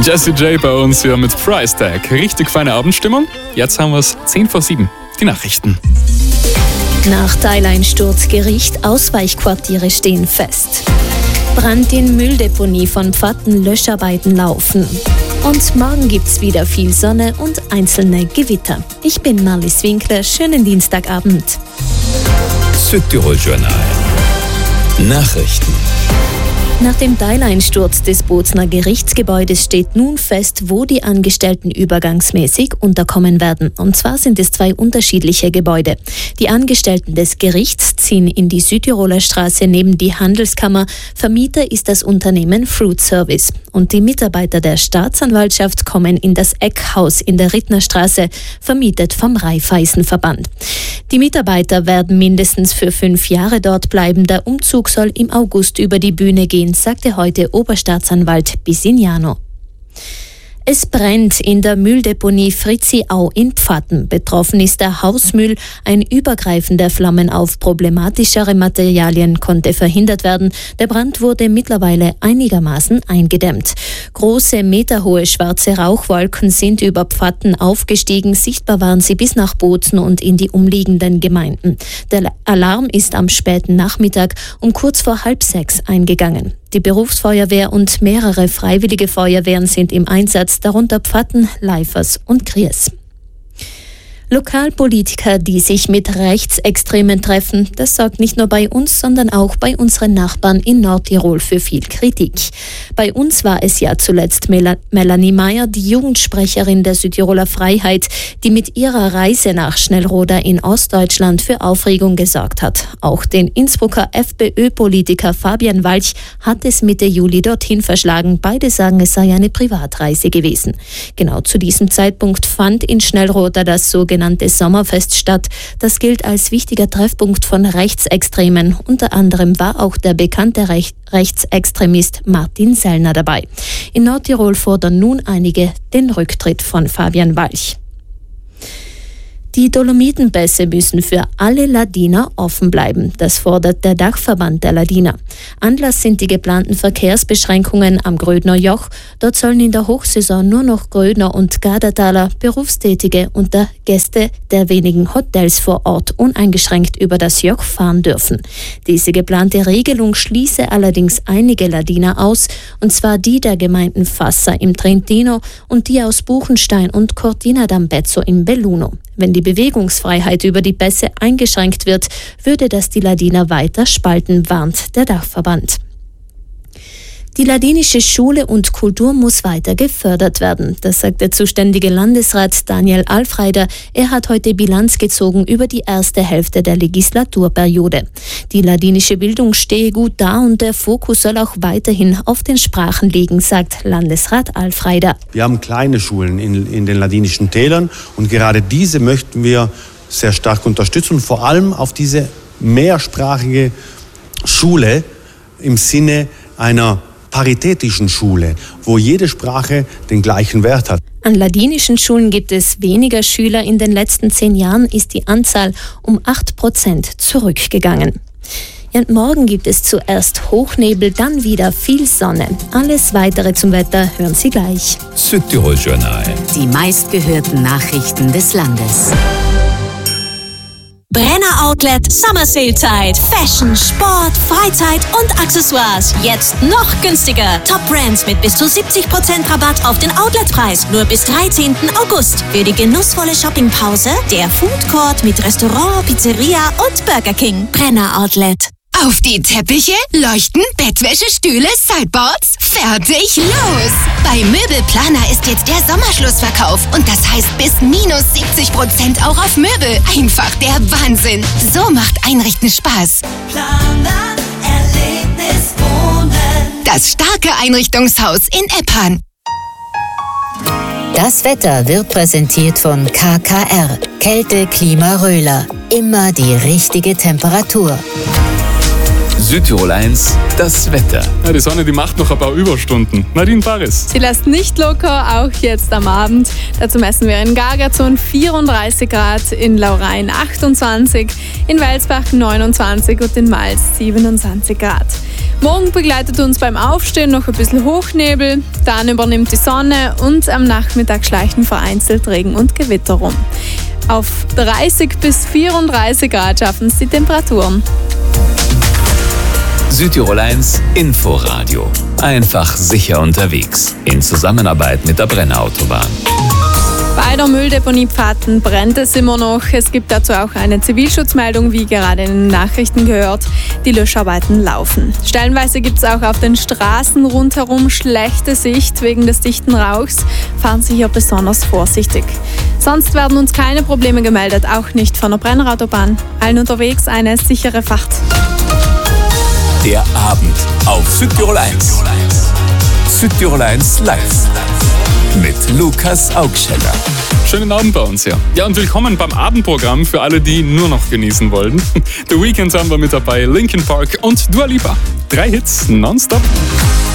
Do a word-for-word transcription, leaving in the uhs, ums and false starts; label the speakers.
Speaker 1: Jessie J bei uns hier mit Price Tag. Richtig feine Abendstimmung. Jetzt haben wir es zehn vor sieben. Die Nachrichten.
Speaker 2: Nach Teileinstürz Gericht, Ausweichquartiere stehen fest. Brand in Mülldeponie von Pfatten, Löscharbeiten laufen. Und morgen gibt's wieder viel Sonne und einzelne Gewitter. Ich bin Marlies Winkler, schönen Dienstagabend.
Speaker 3: Südtirol Journal. Nachrichten.
Speaker 2: Nach dem Teileinsturz des Bozner Gerichtsgebäudes steht nun fest, wo die Angestellten übergangsmäßig unterkommen werden. Und zwar sind es zwei unterschiedliche Gebäude. Die Angestellten des Gerichts ziehen in die Südtiroler Straße neben die Handelskammer. Vermieter ist das Unternehmen Fruit Service. Und die Mitarbeiter der Staatsanwaltschaft kommen in das Eckhaus in der Rittnerstraße, vermietet vom Raiffeisenverband. Die Mitarbeiter werden mindestens für fünf Jahre dort bleiben. Der Umzug soll im August über die Bühne gehen, sagte heute Oberstaatsanwalt Bisignano. Es brennt in der Mülldeponie Fritziau in Pfatten. Betroffen ist der Hausmüll. Ein Übergreifen der Flammen auf problematischere Materialien konnte verhindert werden. Der Brand wurde mittlerweile einigermaßen eingedämmt. Große, meterhohe schwarze Rauchwolken sind über Pfatten aufgestiegen. Sichtbar waren sie bis nach Bozen und in die umliegenden Gemeinden. Der Alarm ist am späten Nachmittag um kurz vor halb sechs eingegangen. Die Berufsfeuerwehr und mehrere freiwillige Feuerwehren sind im Einsatz, darunter Pfatten, Leifers und Gries. Lokalpolitiker, die sich mit Rechtsextremen treffen, das sorgt nicht nur bei uns, sondern auch bei unseren Nachbarn in Nordtirol für viel Kritik. Bei uns war es ja zuletzt Mel- Melanie Meyer, die Jugendsprecherin der Südtiroler Freiheit, die mit ihrer Reise nach Schnellroda in Ostdeutschland für Aufregung gesorgt hat. Auch den Innsbrucker FPÖ-Politiker Fabian Walch hat es Mitte Juli dorthin verschlagen. Beide sagen, es sei eine Privatreise gewesen. Genau zu diesem Zeitpunkt fand in Schnellroda das sogenannte Sommerfest statt. Das gilt als wichtiger Treffpunkt von Rechtsextremen. Unter anderem war auch der bekannte Rech- Rechtsextremist Martin Sellner dabei. In Nordtirol fordern nun einige den Rücktritt von Fabian Walch. Die Dolomitenpässe müssen für alle Ladiner offen bleiben. Das fordert der Dachverband der Ladiner. Anlass sind die geplanten Verkehrsbeschränkungen am Grödner Joch. Dort sollen in der Hochsaison nur noch Grödner und Gardertaler, Berufstätige und der Gäste der wenigen Hotels vor Ort uneingeschränkt über das Joch fahren dürfen. Diese geplante Regelung schließe allerdings einige Ladiner aus, und zwar die der Gemeinden Fassa im Trentino und die aus Buchenstein und Cortina d'Ampezzo im Belluno. Wenn die Bewegungsfreiheit über die Pässe eingeschränkt wird, würde das die Ladiner weiter spalten, warnt der Dachverband. Die ladinische Schule und Kultur muss weiter gefördert werden. Das sagt der zuständige Landesrat Daniel Alfreider. Er hat heute Bilanz gezogen über die erste Hälfte der Legislaturperiode. Die ladinische Bildung stehe gut da und der Fokus soll auch weiterhin auf den Sprachen liegen, sagt Landesrat Alfreider.
Speaker 4: Wir haben kleine Schulen in, in den ladinischen Tälern und gerade diese möchten wir sehr stark unterstützen und vor allem auf diese mehrsprachige Schule im Sinne einer paritätischen Schule, wo jede Sprache den gleichen Wert hat.
Speaker 2: An ladinischen Schulen gibt es weniger Schüler. In den letzten zehn Jahren ist die Anzahl um acht Prozent zurückgegangen. Ja, und morgen gibt es zuerst Hochnebel, dann wieder viel Sonne. Alles Weitere zum Wetter hören Sie gleich.
Speaker 3: Südtirol Journal.
Speaker 5: Die meistgehörten Nachrichten des Landes. Brenner Outlet Summer Sale Zeit. Fashion, Sport, Freizeit und Accessoires. Jetzt noch günstiger. Top Brands mit bis zu siebzig Prozent Rabatt auf den Outletpreis. Nur bis dreizehnten August. Für die genussvolle Shoppingpause der Food Court mit Restaurant, Pizzeria und Burger King. Brenner Outlet.
Speaker 6: Auf die Teppiche, Leuchten, Bettwäsche, Stühle, Sideboards. Fertig, los! Bei Möbelplaner ist jetzt der Sommerschlussverkauf und das heißt bis minus siebzig Prozent auch auf Möbel. Einfach der Wahnsinn. So macht Einrichten Spaß.
Speaker 7: Planer, Erlebnis, Wohnen.
Speaker 6: Das starke Einrichtungshaus in Eppan.
Speaker 5: Das Wetter wird präsentiert von K K R. Kälte, Klima, Röhler. Immer die richtige Temperatur.
Speaker 3: Südtirol eins, das Wetter.
Speaker 1: Ja, die Sonne, die macht noch ein paar Überstunden. Nadine Paris.
Speaker 8: Sie lässt nicht locker, auch jetzt am Abend. Dazu messen wir in Gargazon vierunddreißig Grad, in Laurein achtundzwanzig, in Welsbach neunundzwanzig und in Mals siebenundzwanzig Grad. Morgen begleitet uns beim Aufstehen noch ein bisschen Hochnebel, dann übernimmt die Sonne und am Nachmittag schleichen vereinzelt Regen und Gewitter rum. Auf dreißig bis vierunddreißig Grad schaffen es die Temperaturen.
Speaker 3: Südtirol eins Inforadio. Einfach sicher unterwegs. In Zusammenarbeit mit der Brenner Autobahn.
Speaker 8: Bei der Mülldeponie Pfatten brennt es immer noch. Es gibt dazu auch eine Zivilschutzmeldung, wie gerade in den Nachrichten gehört. Die Löscharbeiten laufen. Stellenweise gibt es auch auf den Straßen rundherum schlechte Sicht wegen des dichten Rauchs. Fahren Sie hier besonders vorsichtig. Sonst werden uns keine Probleme gemeldet, auch nicht von der Brenner Autobahn. Allen unterwegs eine sichere Fahrt.
Speaker 3: Der Abend auf Südtirol eins. Südtirol eins live. Mit Lukas Augscheller.
Speaker 1: Schönen Abend bei uns, ja. Ja, und willkommen beim Abendprogramm für alle, die nur noch genießen wollen. The Weeknd haben wir mit dabei, Linkin Park und Dua Lipa. Drei Hits nonstop.